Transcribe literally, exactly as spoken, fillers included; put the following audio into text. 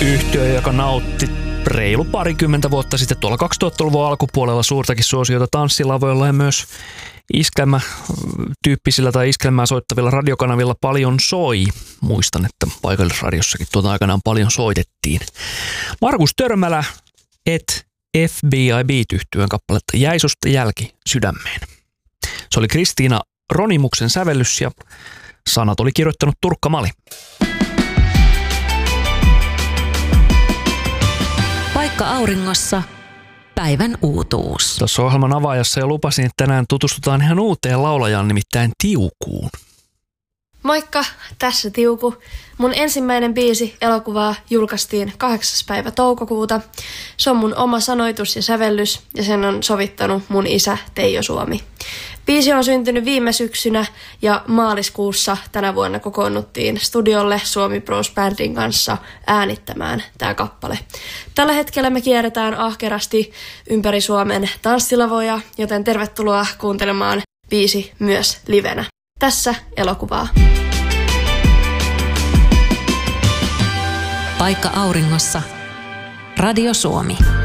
Yhtiö, joka nautti reilu parikymmentä vuotta sitten tuolla kaksituhattaluvun alkupuolella suurtakin suosiota tanssilavoilla ja myös iskelmä-tyyppisillä tai iskelmää soittavilla radiokanavilla paljon soi. Muistan, että paikallisradiossakin tuota aikanaan paljon soitettiin. Markus Törmälä et F B I Beat-yhtyön kappaletta Jäi susta jälki sydämeen. Se oli Kristiina Ronimuksen sävellys ja sanat oli kirjoittanut Turkka Mali. Paikka auringossa, päivän uutuus. Tuossa ohjelman avaajassa jo lupasin, että tänään tutustutaan ihan uuteen laulajaan, nimittäin Tiukuun. Moikka, tässä Tiuku. Mun ensimmäinen biisi elokuvaa julkaistiin kahdeksas päivä toukokuuta. Se on mun oma sanoitus ja sävellys ja sen on sovittanut mun isä Teijo Suomi. Biisi on syntynyt viime syksynä ja maaliskuussa tänä vuonna kokoonnuttiin studiolle Suomi Bros Bandin kanssa äänittämään tää kappale. Tällä hetkellä me kierretään ahkerasti ympäri Suomen tanssilavoja, joten tervetuloa kuuntelemaan biisi myös livenä. Tässä elokuvaa. Paikka auringossa. Radio Suomi.